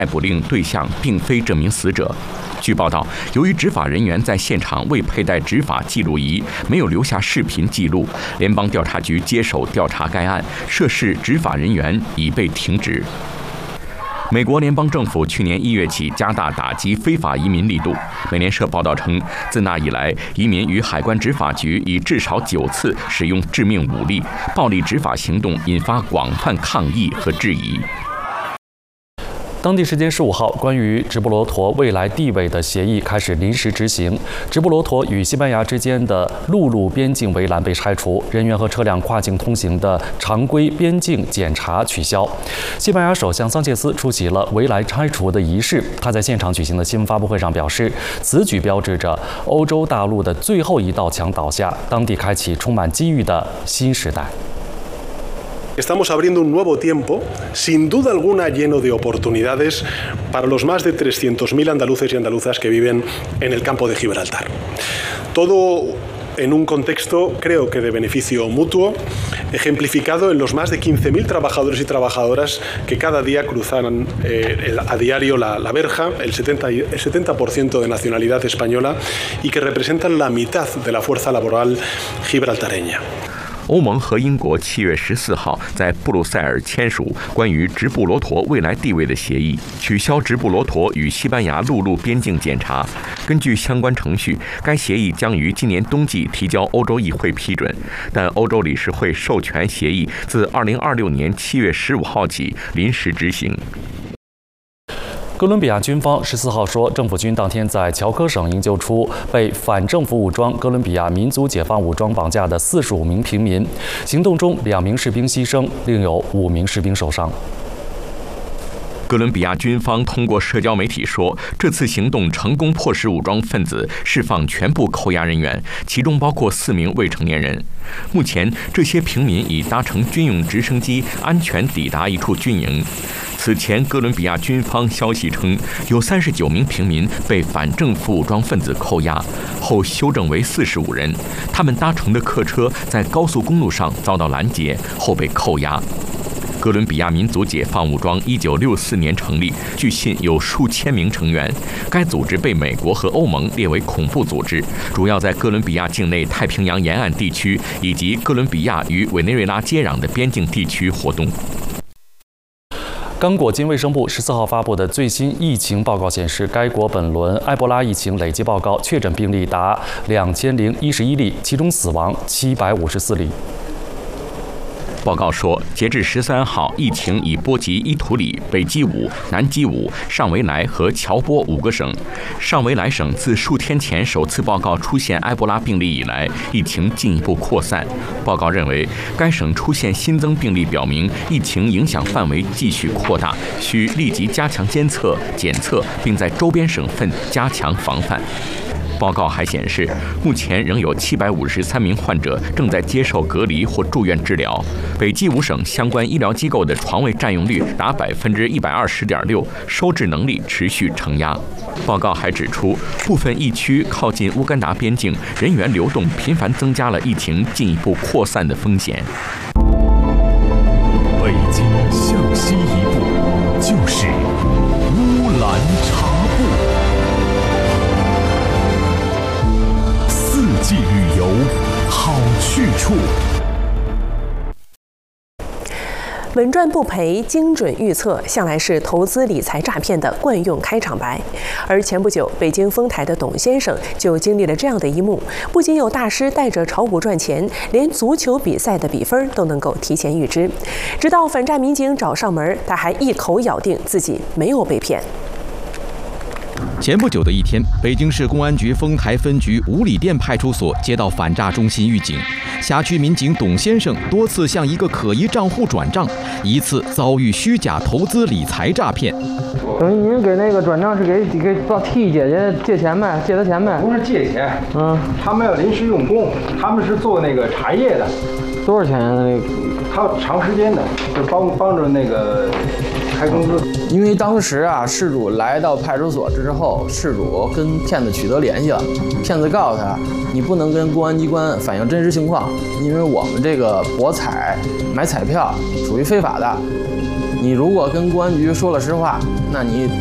逮捕令对象并非这名死者。据报道，由于执法人员在现场未佩戴执法记录仪，没有留下视频记录，联邦调查局接手调查该案，涉事执法人员已被停职。美国联邦政府去年1月起加大打击非法移民力度。美联社报道称，自那以来，移民与海关执法局已至少9次使用致命武力，暴力执法行动引发广泛抗议和质疑。 当地时间15号，关于直布罗陀未来地位的协议开始临时执行。直布罗陀与西班牙之间的陆路边境围栏被拆除，人员和车辆跨境通行的常规边境检查取消。西班牙首相桑切斯出席了围栏拆除的仪式。他在现场举行的新闻发布会上表示，此举标志着欧洲大陆的最后一道墙倒下，当地开启充满机遇的新时代。 Estamos abriendo un nuevo tiempo, sin duda alguna lleno de oportunidades para los más de 300.000 andaluces y andaluzas que viven en el campo de Gibraltar. Todo en un contexto, creo que de beneficio mutuo, ejemplificado en los más de 15.000 trabajadores y trabajadoras que cada día cruzan a diario la verja, el 70% de nacionalidad española y que representan la mitad de la fuerza laboral gibraltareña。 欧盟和英国7月14号在布鲁塞尔签署关于直布罗陀未来地位的协议，取消直布罗陀与西班牙陆路边境检查。根据相关程序，该协议将于今年冬季提交欧洲议会批准，但欧洲理事会授权协议自2026年7月15号起临时执行。 哥伦比亚军方14号说，政府军当天在乔科省营救出被反政府武装哥伦比亚民族解放武装绑架的45名平民。行动中，2名士兵牺牲，另有5名士兵受伤。 哥伦比亚军方通过社交媒体说，这次行动成功迫使武装分子释放全部扣押人员，其中包括4名未成年人。目前，这些平民已搭乘军用直升机安全抵达一处军营。此前，哥伦比亚军方消息称，有39名平民被反政府武装分子扣押，后修正为45人。他们搭乘的客车在高速公路上遭到拦截，后被扣押。哥伦比亚民族解放武装1964年成立，据信有数千名成员。该组织被美国和欧盟列为恐怖组织，主要在哥伦比亚境内太平洋沿岸地区以及哥伦比亚与委内瑞拉接壤的边境地区活动。 刚果金卫生部14号发布的最新疫情报告显示，该国本轮埃博拉疫情累计报告确诊病例达2011例，其中死亡754例。 报告说，截至13号，疫情已波及伊图里、北基伍、南基伍、上维莱和乔波5个省。上维莱省自数天前首次报告出现埃博拉病例以来，疫情进一步扩散。报告认为，该省出现新增病例，表明疫情影响范围继续扩大，需立即加强监测、检测，并在周边省份加强防范。报告还显示，目前仍有753名患者正在接受隔离或住院治疗。北基伍省相关医疗机构的床位占用率达120.6%，收治能力持续承压。报告还指出，部分疫区靠近乌干达边境，人员流动频繁增加了疫情进一步扩散的风险。 北京向西一步就是乌兰察布。四季旅游好去处。 稳赚不赔、精准预测，向来是投资理财诈骗的惯用开场白。而前不久，北京丰台的董先生就经历了这样的一幕：不仅有大师带着炒股赚钱，连足球比赛的比分都能够提前预知。直到反诈民警找上门，他还一口咬定自己没有被骗。 前不久的一天，北京市公安局丰台分局五里店派出所接到反诈中心预警，辖区民警董先生多次向一个可疑账户转账，一次遭遇虚假投资理财诈骗。 等于您给那个转账是给替姐姐借钱呗？借她钱呗？ 不是借钱，他们要临时用工，他们是做那个茶叶的。 多少钱啊？那个他长时间的，就帮着那个开工资。 因为当时啊，事主来到派出所之后，事主跟骗子取得联系了，骗子告诉他，你不能跟公安机关反映真实情况，因为我们这个博彩买彩票属于非法的。 你如果跟公安局说了实话，那你